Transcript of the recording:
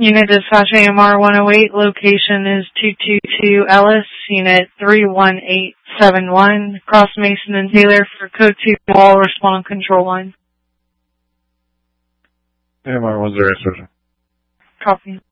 Unit dispatch AMR 108, location is 222 Ellis, unit 31871, across Mason and Taylor for code 2, all respond on control line. AMR 108, sir. Copy.